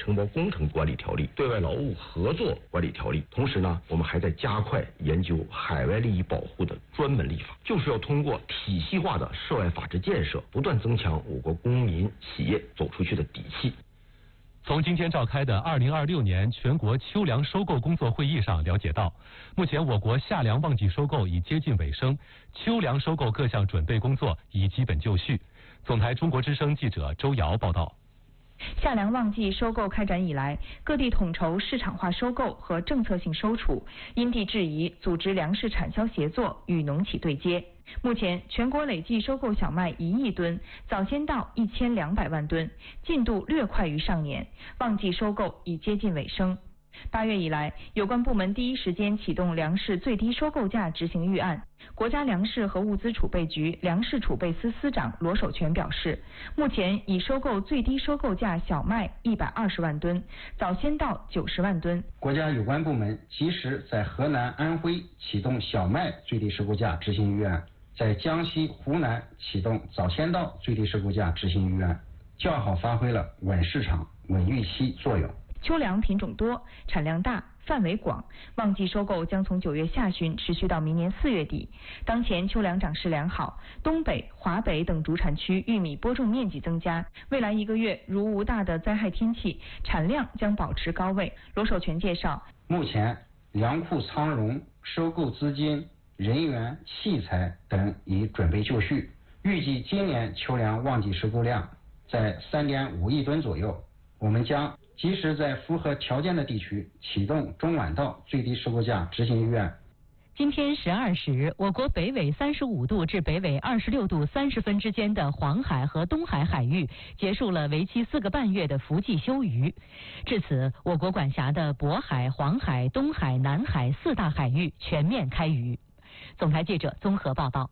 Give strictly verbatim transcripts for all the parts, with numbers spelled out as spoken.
承包工程管理条例、对外劳务合作管理条例。同时呢，我们还在加快研究海外利益保护的专门立法，就是要通过体系化的涉外法治建设，不断增强我国公民企业走出去的底气。 从今天召开的二零二六年全国秋粮收购工作会议上了解到，目前我国夏粮旺季收购已接近尾声，秋粮收购各项准备工作已基本就绪。总台中国之声记者周瑶报道。 夏粮旺季收购开展以来，各地统筹市场化收购和政策性收储，因地制宜组织粮食产销协作，与农企对接。目前全国累计收购小麦一亿吨，早先稻一千两百万吨，进度略快于上年，旺季收购已接近尾声。八月以来，有关部门第一时间启动粮食最低收购价执行预案。国家粮食和物资储备局粮食储备司司长罗守全表示，目前已收购最低收购价小麦一百二十万吨，早先稻九十万吨。 国家有关部门及时在河南、安徽启动小麦最低收购价执行预案，在江西、湖南启动早先稻最低收购价执行预案，较好发挥了稳市场、稳预期作用。 秋粮品种多，产量大，范围广，旺季收购将从九月下旬持续到明年四月底。当前秋粮长势良好，东北、华北等主产区玉米播种面积增加，未来一个月如无大的灾害天气，产量将保持高位。罗守全介绍， 目前粮库仓容、收购资金、人员、器材等已准备就绪，预计今年秋粮旺季收购量在 三点五亿吨左右。我们将及时在符合条件的地区启动中晚稻最低收购价执行预案。 今天十二时，我国北纬三十五度至北纬二十六度三十分之间的黄海和东海海域结束了为期四个半月的伏季休渔。至此，我国管辖的渤海、黄海、东海、南海四大海域全面开渔。总台记者综合报道。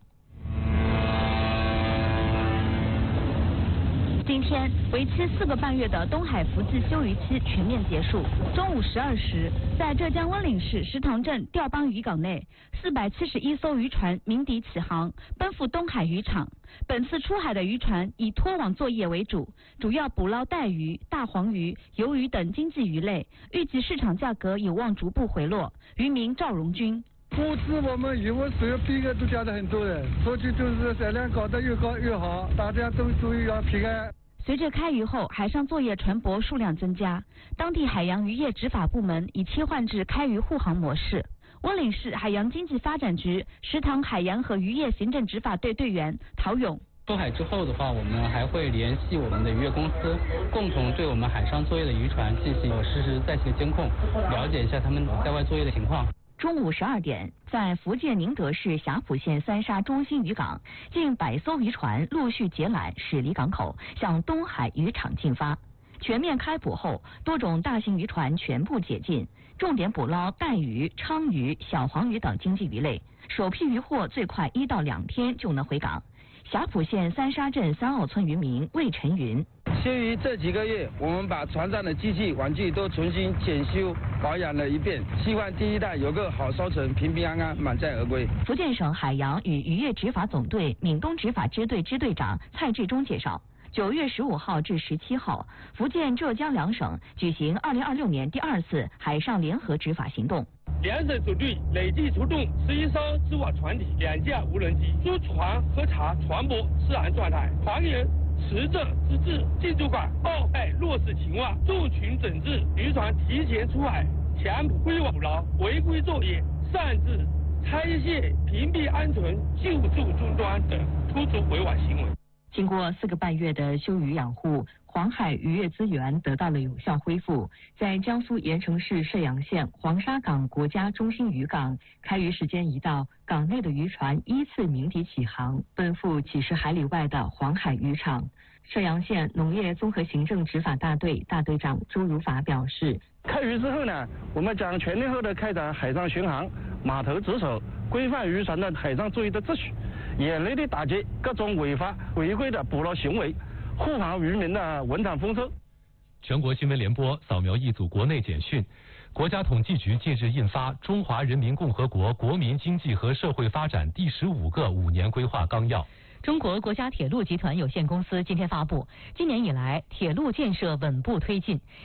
今天为期四个半月的东海伏季休渔期全面结束。中午十二时，在浙江温岭市石塘镇钓邦渔港内，四百七十一艘渔船鸣笛起航，奔赴东海渔场。本次出海的渔船以拖网作业为主，主要捕捞带鱼、大黄鱼、鱿鱼等经济鱼类，预计市场价格有望逐步回落。渔民赵荣军。 估值我们渔获所有批额都加的很多的，所以就是产量搞得越高越好，大家都注意要平安。 随着开渔后海上作业船舶数量增加，当地海洋渔业执法部门已切换至开渔护航模式。温岭市海洋经济发展局石塘海洋和渔业行政执法队队员陶勇。 出海之后的话，我们还会联系我们的渔业公司，共同对我们海上作业的渔船进行实时在线监控，了解一下他们在外作业的情况。 中午十二点，在福建宁德市霞浦县三沙中心渔港，近百艘渔船陆续结缆驶离港口，向东海渔场进发。全面开捕后，多种大型渔船全部解禁，重点捕捞带鱼、鲳鱼、小黄鱼等经济鱼类，首批渔获最快一到两天就能回港。霞浦县三沙镇三澳村渔民魏晨云。 休渔这几个月，我们把船上的机器玩具都重新检修保养了一遍，希望第一代有个好收成，平平安安，满载而归。 福建省海洋与渔业执法总队闽东执法支队支队长蔡志忠介绍，九月十五号至十七号，福建、浙江两省举行二零二六年第二次海上联合执法行动。 两省组队累计出动十一艘织网船体、两架无人机，驻船核查船舶适航状态，还原持证资质、进出港报备落实情况，重群整治渔船提前出海、强捕归网捕捞、违规作业、擅自拆卸、屏蔽安全救助终端等突出回网行为。 经过四个半月的休渔养护，黄海渔业资源得到了有效恢复。在江苏盐城市射阳县黄沙港国家中心渔港，开渔时间一到，港内的渔船依次鸣笛起航，奔赴几十海里外的黄海渔场。射阳县农业综合行政执法大队大队长周如法表示， 开渔之后呢，我们将全天候的开展海上巡航、码头值守，规范渔船的海上作业的秩序，严厉地打击各种违法违规的捕捞行为，护航渔民的稳产丰收。 全国新闻联播扫描一组国内简讯。国家统计局近日印发《中华人民共和国国民经济和社会发展第十五个五年规划纲要》。 中国国家铁路集团有限公司今天发布，今年以来铁路建设稳步推进。